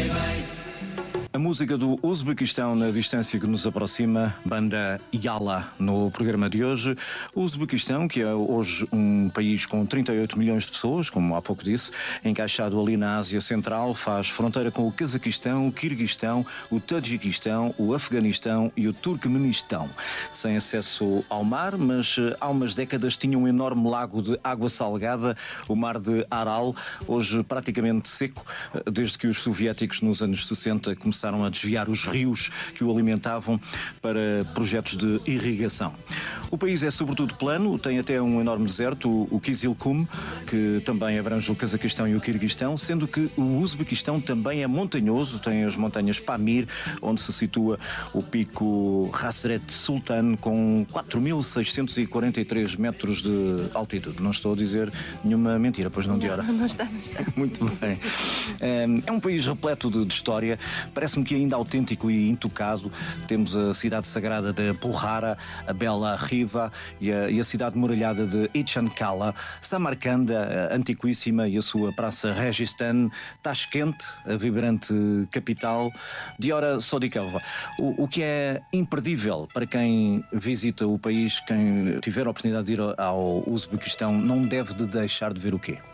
A música do Uzbequistão na distância que nos aproxima, banda Yala, no programa de hoje. O Uzbequistão, que é hoje um país com 38 milhões de pessoas, como há pouco disse, encaixado ali na Ásia Central, faz fronteira com o Cazaquistão, o Quirguistão, o Tajiquistão, o Afeganistão e o Turcomenistão. Sem acesso ao mar, mas há umas décadas tinha um enorme lago de água salgada, o mar de Aral, hoje praticamente seco, desde que os soviéticos nos anos 60 começaram a desviar os rios que o alimentavam para projetos de irrigação. O país é sobretudo plano, tem até um enorme deserto, o Kizilkum, que também abrange o Cazaquistão e o Quirguistão, sendo que o Uzbequistão também é montanhoso, tem as montanhas Pamir, onde se situa o pico Hasret Sultan, com 4.643 metros de altitude. Não estou a dizer nenhuma mentira, pois não, Diora? Não está. Muito bem. É um país repleto de história, parece-me que ainda autêntico e intocado. Temos a cidade sagrada de Bukhara, a bela Riva e a cidade muralhada de Ichan-Kala, Samarcanda, antiquíssima, e a sua praça Registan, Tashkent, a vibrante capital. Diora Sodikova, o que é imperdível para quem visita o país, quem tiver a oportunidade de ir ao Uzbequistão, não deve de deixar de ver o quê?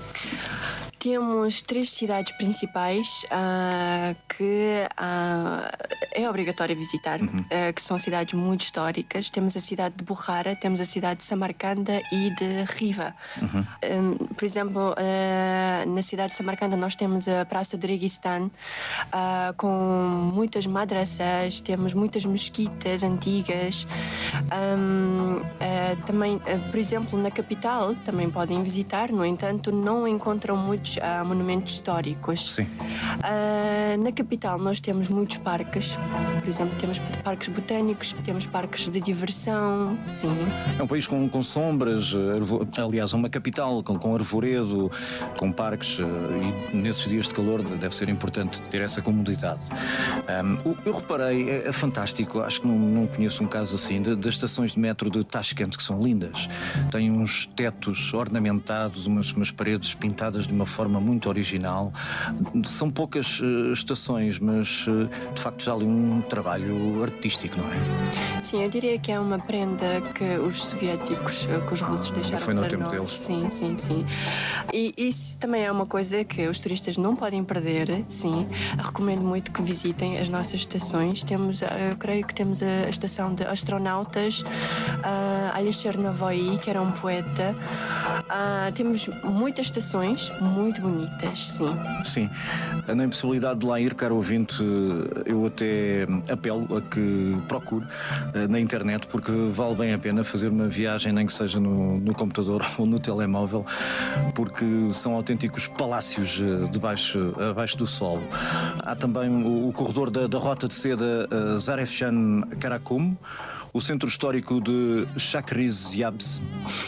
Temos 3 cidades principais que é obrigatório visitar, que são cidades muito históricas. Temos a cidade de Bukhara, temos a cidade de Samarcanda e de Riva. Por exemplo, na cidade de Samarcanda nós temos a Praça de Registan, com muitas madrasas, temos muitas mesquitas antigas. Também, por exemplo, na capital também podem visitar, no entanto, não encontram muitos monumentos históricos. Sim. Na capital nós temos muitos parques, por exemplo, temos parques botânicos, temos parques de diversão, sim. É um país com sombras, aliás, uma capital com arvoredo, com parques, e nesses dias de calor deve ser importante ter essa comodidade. Eu reparei, é fantástico, acho que não conheço um caso assim, das estações de metro de Tashkent, que são lindas. Têm uns tetos ornamentados, umas paredes pintadas de uma forma muito original. São poucas estações, mas de facto já ali um trabalho artístico, não é? Sim, eu diria que é uma prenda que os soviéticos, que os russos deixaram foi no para tempo nós. deles. Sim. E isso também é uma coisa que os turistas não podem perder, sim. Recomendo muito que visitem as nossas estações. Eu creio que temos a estação de astronautas, Alexer Navoy, que era um poeta. Temos muitas estações muito bonitas, sim. Sim. Na impossibilidade de lá ir, caro ouvinte, eu até apelo a que procure na internet, porque vale bem a pena fazer uma viagem, nem que seja no computador ou no telemóvel, porque são autênticos palácios abaixo do solo. Há também o corredor da Rota de Seda Zarefshan Karakum, o centro histórico de Shahrizyabs.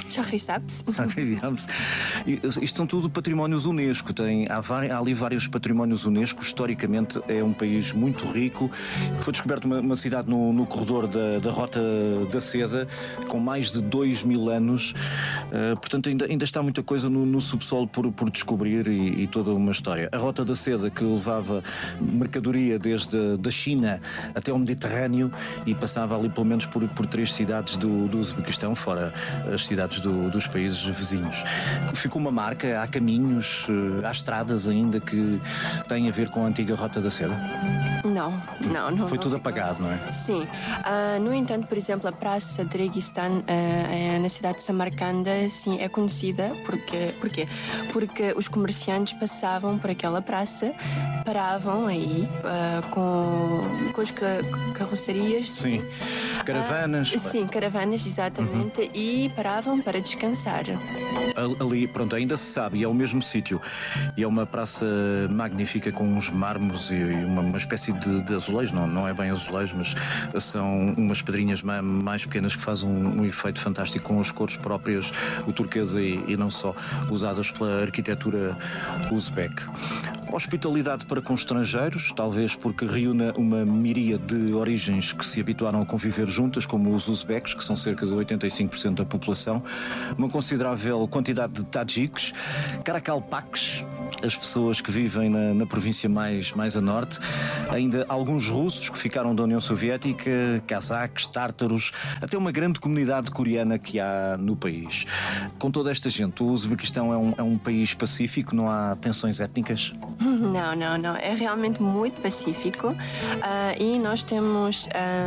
Isto são tudo patrimónios Unesco. Há ali vários patrimónios Unesco. Historicamente é um país muito rico. Foi descoberta uma cidade no corredor da Rota da Seda, com mais de 2000 anos. Portanto, ainda está muita coisa no subsolo por descobrir e toda uma história. A Rota da Seda, que levava mercadoria desde da China até ao Mediterrâneo e passava ali pelo menos por 3 cidades do Uzbequistão, fora as cidades dos países vizinhos. Ficou uma marca, há caminhos, há estradas ainda que têm a ver com a antiga Rota da Seda? Não. Foi tudo apagado, não é? Sim. No entanto, por exemplo, a Praça de Registan na cidade de Samarcanda, sim, é conhecida. Porquê? Porque os comerciantes passavam por aquela praça, paravam aí com as carrocerias. Sim. Caravanas. Sim, caravanas, exatamente, e paravam para descansar. Ali, pronto, ainda se sabe, e é o mesmo sítio. E é uma praça magnífica com uns mármores e uma espécie de azulejo, não é bem azulejo, mas são umas pedrinhas mais pequenas que fazem um efeito fantástico com as cores próprias, o turquesa e não só, usadas pela arquitetura uzbek. Hospitalidade para com estrangeiros, talvez porque reúna uma miríade de origens que se habituaram a conviver juntas, como os uzbecos, que são cerca de 85% da população, uma considerável quantidade de tajiques, karakalpaks, as pessoas que vivem na província mais a norte, ainda alguns russos que ficaram da União Soviética, cazaques, tártaros, até uma grande comunidade coreana que há no país. Com toda esta gente, o Uzbequistão é um país pacífico, não há tensões étnicas? Não. É realmente muito pacífico e nós temos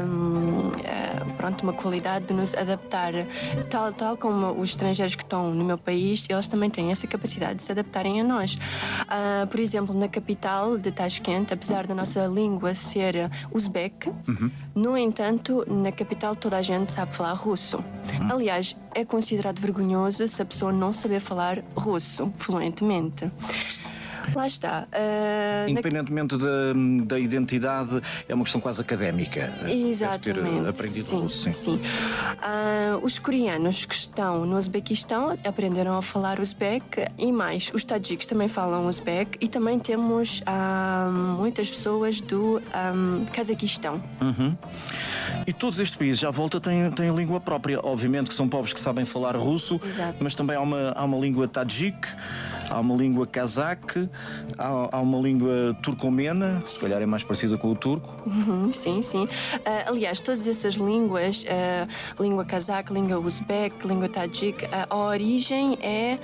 uma qualidade de nos adaptar, tal como os estrangeiros que estão no meu país, eles também têm essa capacidade de se adaptarem a nós. Por exemplo, na capital de Tashkent, apesar da nossa língua ser uzbek, no entanto, na capital toda a gente sabe falar russo. Aliás, é considerado vergonhoso se a pessoa não saber falar russo fluentemente. Lá está. Independentemente da identidade, é uma questão quase académica. Exatamente. Deve ter aprendido russo. Sim. Os coreanos que estão no Uzbequistão aprenderam a falar uzbek e mais, os tajiques também falam uzbek e também temos muitas pessoas do Cazaquistão. E todos estes países à volta têm língua própria. Obviamente que são povos que sabem falar russo, Exato. mas também há uma língua tajique, há uma língua cazaque, há uma língua turcomena, se calhar é mais parecida com o turco. Sim. Aliás, todas essas línguas, língua cazaque, língua uzbek, língua tajique, a origem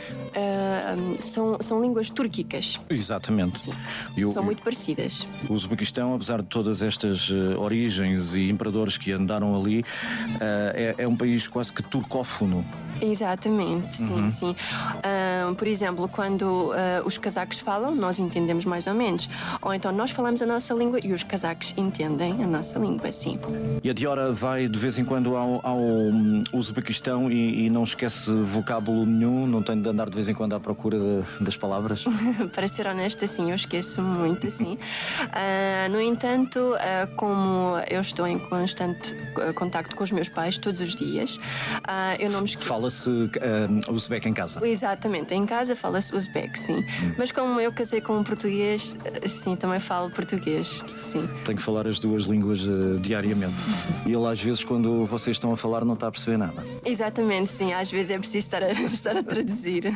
são línguas túrquicas. Exatamente. Sim. E São muito parecidas. O Uzbequistão, apesar de todas estas origens e imperadores que andaram ali, é um país quase que turcófono. Exatamente, sim. Por exemplo, quando os cazaques falam, nós entendemos mais ou menos. Ou então nós falamos a nossa língua e os cazaques entendem a nossa língua, sim. E a Diora vai de vez em quando ao Uzbequistão e não esquece vocábulo nenhum, não tem de andar de vez em quando à procura das palavras? Para ser honesta, sim, eu esqueço muito, sim. No entanto, como eu estou em constante contacto com os meus pais todos os dias, eu não me esqueço. Fala-se uzbeque em casa? Exatamente, em casa fala-se uzbek, sim. Mas como eu casei com um português, sim, também falo português, sim. Tenho que falar as duas línguas diariamente. E ele às vezes, quando vocês estão a falar, não está a perceber nada. Exatamente, sim, às vezes é preciso estar a traduzir.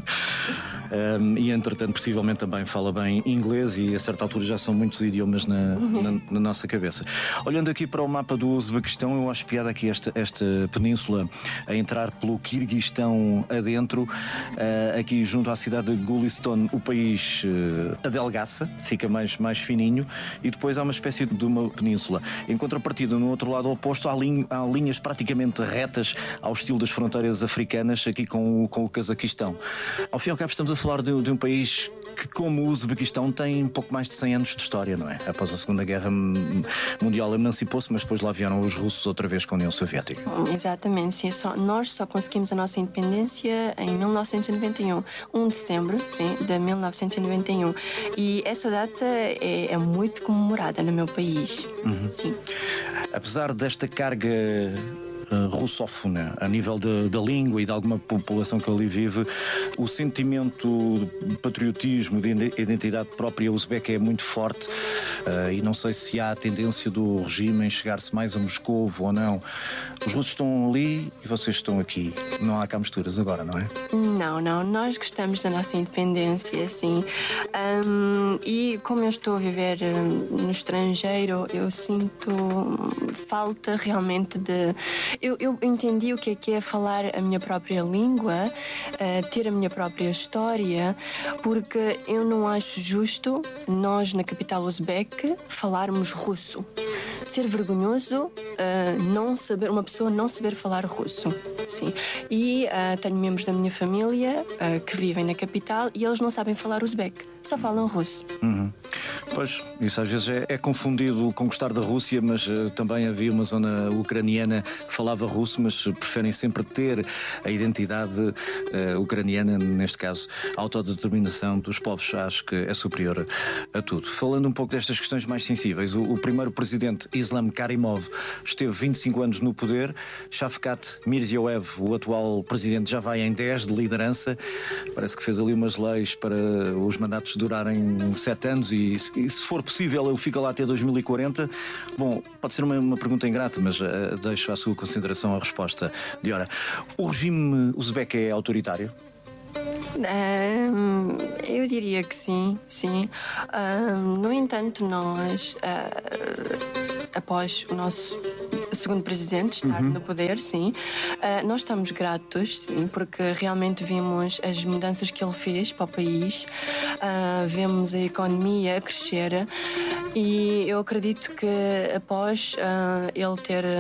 E entretanto, possivelmente também fala bem inglês e a certa altura já são muitos idiomas na nossa cabeça. Olhando aqui para o mapa do Uzbequistão, eu acho piada aqui esta península a entrar pelo Quirguistão adentro, aqui junto à cidade de Gulistan, o país adelgaça, fica mais fininho e depois há uma espécie de uma península. Em contrapartida, no outro lado oposto, há linhas praticamente retas ao estilo das fronteiras africanas, aqui com o Cazaquistão. Ao fim e ao cabo, estamos a falar de um país que, como o Uzbequistão, tem pouco mais de 100 anos de história, não é? Após a Segunda Guerra Mundial emancipou-se, mas depois lá vieram os russos outra vez com a União Soviética. Exatamente, sim. Nós só conseguimos a nossa independência em 1991, 1 de setembro, sim, de 1991. E essa data é muito comemorada no meu país. Sim. Apesar desta carga russófona a nível da língua e de alguma população que ali vive, o sentimento de patriotismo, de identidade própria uzbeca é muito forte, e não sei se há a tendência do regime em chegar-se mais a Moscovo ou não. Os russos estão ali e vocês estão aqui. Não há cá misturas agora, não é? Não. Nós gostamos da nossa independência, sim. E como eu estou a viver no estrangeiro, eu sinto falta realmente de... Eu entendi o que é falar a minha própria língua, ter a minha própria história, porque eu não acho justo nós, na capital uzbeque, falarmos russo. Ser vergonhoso uma pessoa não saber falar russo. Sim. E tenho membros da minha família que vivem na capital e eles não sabem falar uzbeque, só falam russo. Pois, isso às vezes é confundido com gostar da Rússia, mas também havia uma zona ucraniana que falava russo, mas preferem sempre ter a identidade ucraniana, neste caso, a autodeterminação dos povos, acho que é superior a tudo. Falando um pouco destas questões mais sensíveis, o primeiro presidente, Islam Karimov, esteve 25 anos no poder. Shavkat Mirziyoyev, o atual presidente, já vai em 10 de liderança. Parece que fez ali umas leis para os mandatos durarem 7 anos e se for possível ele fica lá até 2040. Bom, pode ser uma pergunta ingrata, mas deixo à sua consideração a resposta. Diora, o regime uzbeque é autoritário? Eu diria que sim, sim. No entanto, nós, após o nosso segundo presidente estar no poder, sim, nós estamos gratos, sim, porque realmente vimos as mudanças que ele fez para o país, vemos a economia crescer e eu acredito que após ele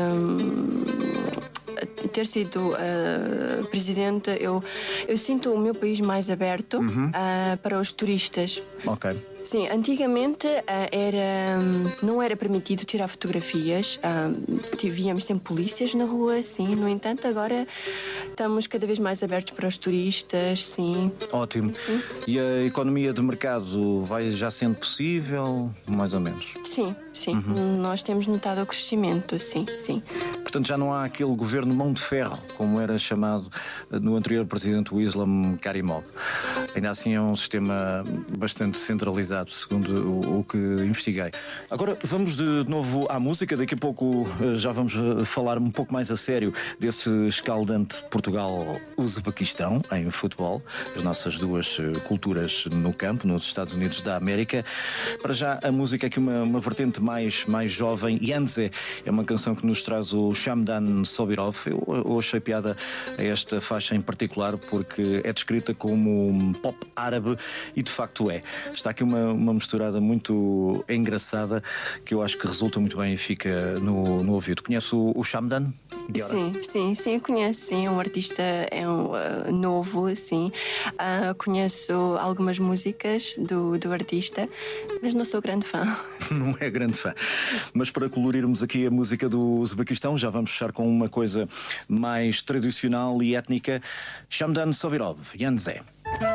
ter sido presidente, eu sinto o meu país mais aberto para os turistas. Ok. Sim, antigamente não era permitido tirar fotografias, víamos sempre polícias na rua, sim. No entanto, agora estamos cada vez mais abertos para os turistas, sim. Ótimo. Sim. E a economia de mercado vai já sendo possível, mais ou menos? Sim, sim. Nós temos notado o crescimento, sim, sim. Portanto, já não há aquele governo mão de ferro, como era chamado no anterior presidente, o Islam Karimov. Ainda assim é um sistema bastante centralizado, segundo o que investiguei. Agora vamos de novo à música. Daqui a pouco já vamos falar um pouco mais a sério desse escaldante Portugal-Uzbequistão em futebol, as nossas duas culturas no campo, nos Estados Unidos da América. Para já a música é aqui uma vertente mais jovem. Yanze é uma canção que nos traz o Shamdan Sobirov. Eu achei piada a esta faixa em particular porque é descrita como pop árabe e de facto é. Está aqui uma misturada muito engraçada que eu acho que resulta muito bem e fica no ouvido. Conhece o Shamdan? Sim, eu conheço, sim. É um artista novo, sim. Conheço algumas músicas do artista, mas não sou grande fã. Não é grande fã. Mas para colorirmos aqui a música do Uzbequistão, já vamos fechar com uma coisa mais tradicional e étnica. Shamdan Sobirov, Yanze.